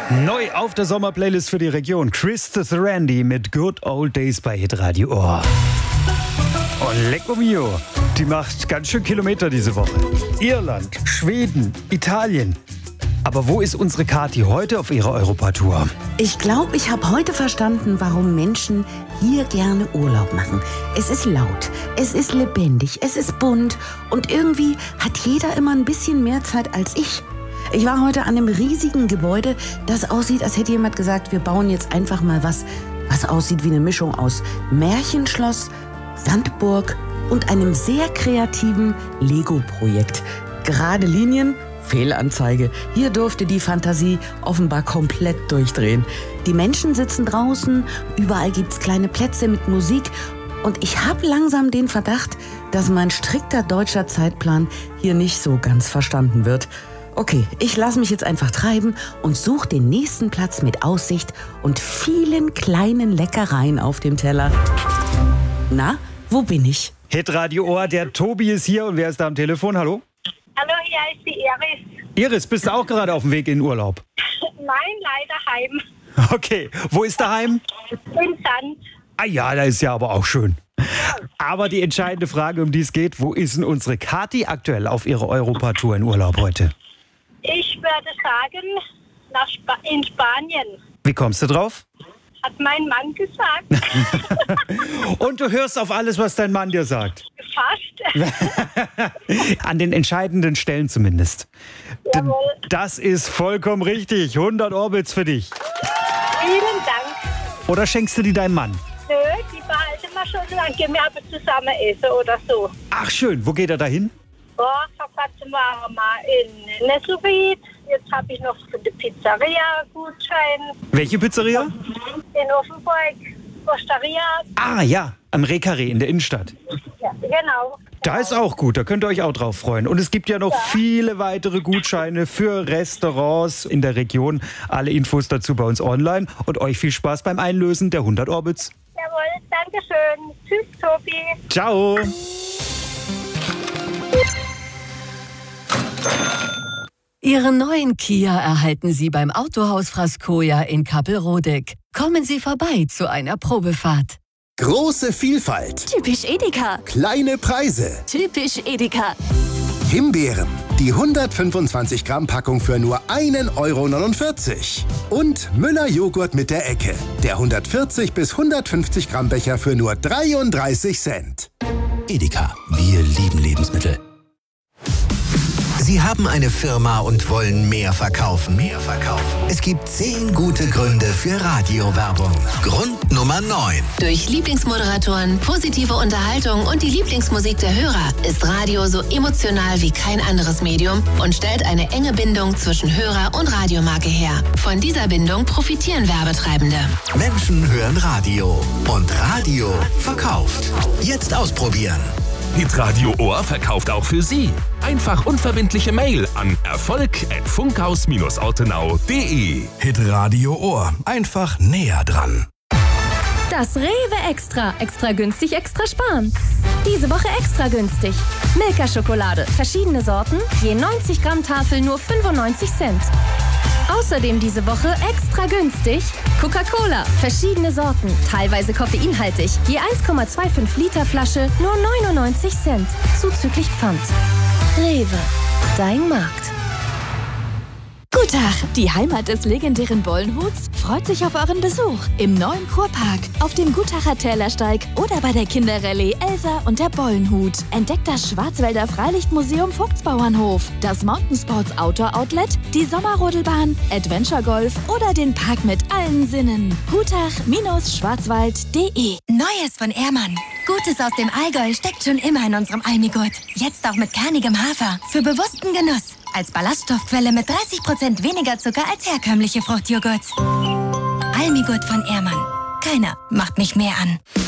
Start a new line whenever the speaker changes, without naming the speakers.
Neu auf der Sommerplaylist für die Region. Chris Randy mit Good Old Days bei Hitradio Ohr. Oh, lecco mio. Die macht ganz schön Kilometer diese Woche. Irland, Schweden, Italien. Aber wo ist unsere Kathi heute auf ihrer Europatour?
Ich glaube, ich habe heute verstanden, warum Menschen hier gerne Urlaub machen. Es ist laut, es ist lebendig, es ist bunt und irgendwie hat jeder immer ein bisschen mehr Zeit als ich. Ich war heute an einem riesigen Gebäude, das aussieht, als hätte jemand gesagt, wir bauen jetzt einfach mal was aussieht wie eine Mischung aus Märchenschloss, Sandburg und einem sehr kreativen Lego-Projekt. Gerade Linien, Fehlanzeige. Hier durfte die Fantasie offenbar komplett durchdrehen. Die Menschen sitzen draußen, überall gibt's kleine Plätze mit Musik und ich habe langsam den Verdacht, dass mein strikter deutscher Zeitplan hier nicht so ganz verstanden wird. Okay, ich lasse mich jetzt einfach treiben und suche den nächsten Platz mit Aussicht und vielen kleinen Leckereien auf dem Teller. Na, wo bin ich?
Hitradio Ohr, der Tobi ist hier und wer ist da am Telefon? Hallo?
Hallo, hier ist die Iris.
Iris, bist du auch gerade auf dem Weg in den Urlaub?
Nein, leider heim.
Okay, wo ist daheim?
In Sand.
Ah ja, da ist ja aber auch schön. Aber die entscheidende Frage, um die es geht, wo ist denn unsere Kathi aktuell auf ihrer Europatour in Urlaub heute?
Ich würde sagen, in Spanien.
Wie kommst du drauf?
Hat mein Mann gesagt.
Und du hörst auf alles, was dein Mann dir sagt?
Fast.
An den entscheidenden Stellen zumindest.
Jawohl.
Das ist vollkommen richtig. 100 Orbits für dich.
Vielen Dank.
Oder schenkst du die deinem Mann?
Nö, die behalten wir schon, dann gehen wir aber zusammen essen oder so.
Ach schön, wo geht er dahin?
Vor kurzem waren wir in Nesselried. Jetzt habe ich noch für die Pizzeria Gutschein.
Welche Pizzeria?
In Offenburg, Osteria.
Ah ja, am Rehkarree in der Innenstadt.
Ja, genau.
Da ist auch gut, da könnt ihr euch auch drauf freuen. Und es gibt ja noch viele weitere Gutscheine für Restaurants in der Region. Alle Infos dazu bei uns online. Und euch viel Spaß beim Einlösen der 100 Orbits.
Jawohl, danke schön. Tschüss, Tobi.
Ciao.
Ihren neuen Kia erhalten Sie beim Autohaus Frascoja in Kappelrodeck. Kommen Sie vorbei zu einer Probefahrt.
Große Vielfalt.
Typisch Edeka.
Kleine Preise.
Typisch Edeka.
Himbeeren. Die 125 Gramm Packung für nur 1,49 €. Und Müller Joghurt mit der Ecke. Der 140 bis 150 Gramm Becher für nur 33 Cent.
Edeka. Wir lieben Lebensmittel. Sie haben eine Firma und wollen mehr verkaufen. Es gibt 10 gute Gründe für Radiowerbung. Grund Nummer 9.
Durch Lieblingsmoderatoren, positive Unterhaltung und die Lieblingsmusik der Hörer ist Radio so emotional wie kein anderes Medium und stellt eine enge Bindung zwischen Hörer und Radiomarke her. Von dieser Bindung profitieren Werbetreibende.
Menschen hören Radio und Radio verkauft. Jetzt ausprobieren.
Hitradio Ohr verkauft auch für Sie. Einfach unverbindliche Mail an erfolg@funkhaus-ortenau.de.
Hitradio Ohr. Einfach näher dran.
Das Rewe Extra. Extra günstig, extra sparen. Diese Woche extra günstig. Milka-Schokolade. Verschiedene Sorten. Je 90 Gramm Tafel nur 95 Cent. Außerdem diese Woche extra günstig Coca-Cola. Verschiedene Sorten. Teilweise koffeinhaltig. Je 1,25 Liter Flasche nur 99 Cent. Zuzüglich Pfand. Rewe. Dein Markt.
Guten Tag, die Heimat des legendären Bollenhuts freut sich auf euren Besuch im neuen Kurpark, auf dem Gutacher Tälersteig oder bei der Kinderrallye Elsa und der Bollenhut. Entdeckt das Schwarzwälder Freilichtmuseum Vogtsbauernhof, das Mountainsports Outdoor Outlet, die Sommerrodelbahn, Adventure Golf oder den Park mit allen Sinnen. Gutach-schwarzwald.de.
Neues von Ehrmann. Gutes aus dem Allgäu steckt schon immer in unserem Almigurt. Jetzt auch mit kernigem Hafer für bewussten Genuss. Als Ballaststoffquelle mit 30% weniger Zucker als herkömmliche Fruchtjoghurts. Almigurt von Ehrmann. Keiner macht mich mehr an.